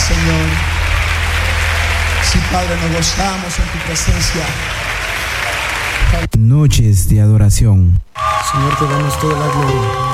Señor. Sí, Padre, nos gozamos en tu presencia. Noches de adoración. Señor, te damos toda la gloria.